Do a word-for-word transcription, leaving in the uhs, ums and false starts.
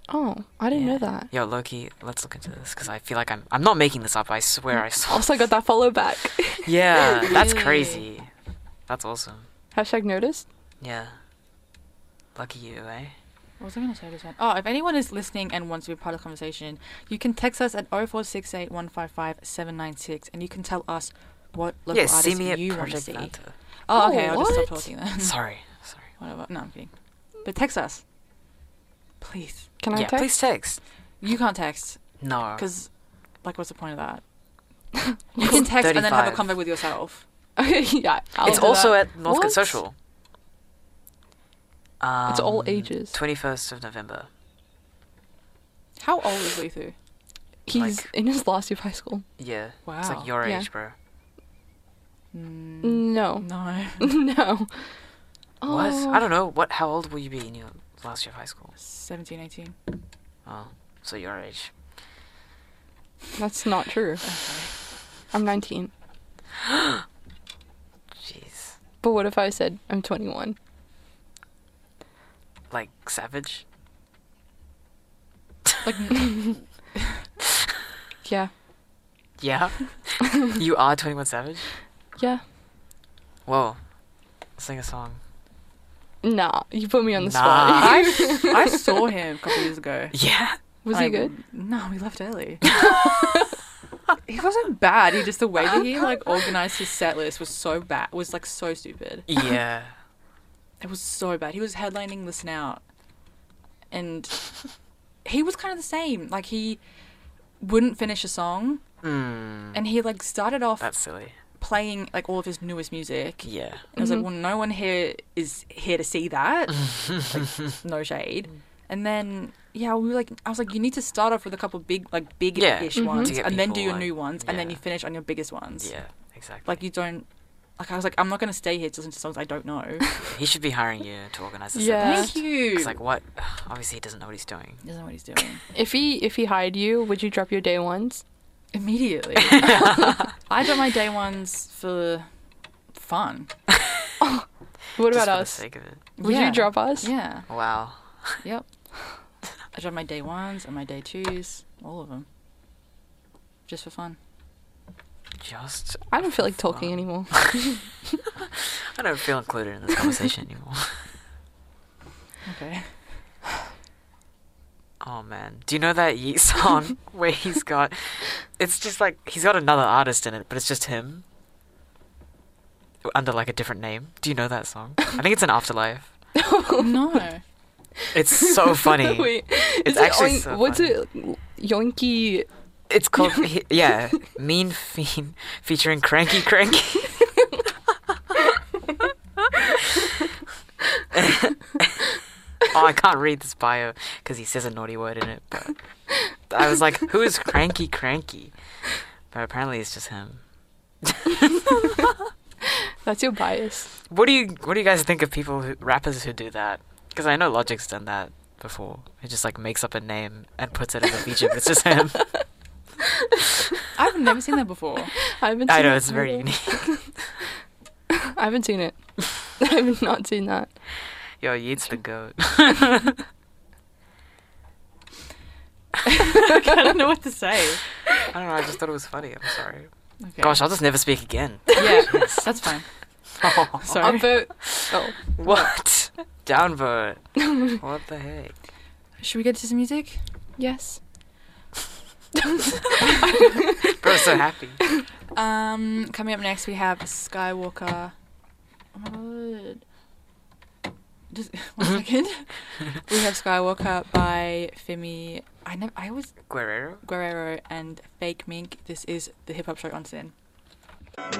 Oh, I didn't Yeah. know that. Yo, Loki, let's look into this because I feel like I'm I'm not making this up. I swear I saw. Also got that follow back. Yeah, that's Really? crazy. That's awesome. Hashtag noticed. Yeah. Lucky you, eh? What was I going to say this one? Oh, if anyone is listening and wants to be part of the conversation, you can text us at oh four six eight, one five five, seven nine six and you can tell us what local Yeah, see artists me at you want to Project see. Vanta. Oh, okay, Oh, I'll just stop what? talking then. Sorry, sorry. Whatever. No, I'm kidding. But text us. Please. Can I yeah, text? please text. You can't text. No. Because, like, what's the point of that? You can text and then have a thirty-five. convo with yourself. yeah. I'll It's do also that. at Northcote What? Social. Um, It's all ages. twenty-first of November. How old is Lethu? He's like- in his last year of high school. Yeah. Wow. It's like your Yeah. age, bro. Mm, No. no. no. What? Oh. I don't know. What? How old will you be in your last year of high school? seventeen, eighteen. Oh, so your age. That's not true. Okay. I'm nineteen. Jeez. But what if I said I'm twenty-one? Like savage. Like, Yeah. Yeah. You are twenty-one Savage. Yeah. Whoa. Sing a song. Nah, you put me on the Nah. spot. I, I saw him a couple years ago. Yeah. Was I- he good? No, we left early. He wasn't bad. He just the way that he like organized his set list was so bad. Was like so stupid. Yeah. It was so bad. He was headlining Listen Out, and he was kind of the same. Like he wouldn't finish a song, Hmm. and he like started off That's silly. playing like all of his newest music. Yeah. And I was like, Mhm. well, no one here is here to see that. Like, no shade. And then, yeah, we were like, I was like, you need to start off with a couple big, like, big-ish Yeah. Mhm. ones, To get and then do people, your like- new ones, and then yeah. you finish on your biggest ones. Yeah. Exactly. Like, you don't, like, I was like, I'm not going to stay here to listen to songs I don't know. He should be hiring you to organize the Yeah. set list. Thank you. It's like what? Obviously, he doesn't know what he's doing. He doesn't know what he's doing. If he if he hired you, would you drop your day ones? Immediately. I got my day ones for fun. What Just about for the us? sake of it. Would Yeah. you drop us? Yeah. Wow. Yep. I dropped my day ones and my day twos, all of them. Just for fun. Just. I don't feel like for talking fun. anymore. I don't feel included in this conversation anymore. Okay. Oh man, do you know that Yeet song where he's got? It's just like he's got another artist in it, but it's just him under like a different name. Do you know that song? I think it's an Afterlife. No. It's so funny. Wait, It's is it actually oink- so what's funny. it? Yonky. It's called he- yeah, Mean Fiend featuring Cranky Cranky. Oh, I can't read this bio because he says a naughty word in it. But I was like, "Who is Cranky Cranky?" But apparently, it's just him. That's your bias. What do you What do you guys think of people who rappers who do that? Because I know Logic's done that before. He just like makes up a name and puts it as a feature, but it's just him. I've never seen that before. I haven't. I Seen know it it's very either. unique. I haven't seen it. I have not seen that. Yo, Yeet's the goat. I don't know what to say. I don't know. I just thought it was funny. I'm sorry. Okay. Gosh, I'll just never speak again. Yeah, that's fine. Oh, Sorry. I'll vote. Oh. what? Downvote. What the heck? Should we get to some music? Yes. Bro's so happy. Um, coming up next we have Skywalker. Oh my god. Just one second. We have Skywalker by Fimi. I never. I always Guerrero. Guerrero and Fake Mink. This is the Hip Hop Show on Sin.